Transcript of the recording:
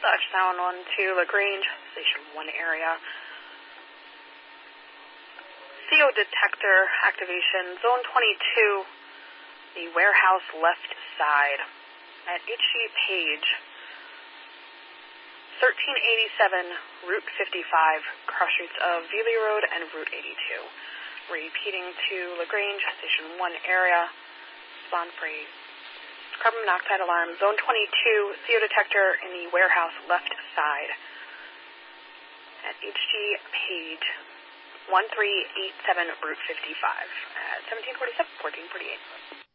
Touchdown 1-2 LaGrange, Station 1 area. CO detector activation, Zone 22, the warehouse left side at H.G. Page, 1387 Route 55, cross streets of Veely Road and Route 82. Repeating to LaGrange, Station 1 area, respond free. Carbon monoxide alarm, Zone 22, CO detector in the warehouse left side at H.G. Page, 1387 Route 55 at 1747, 1448.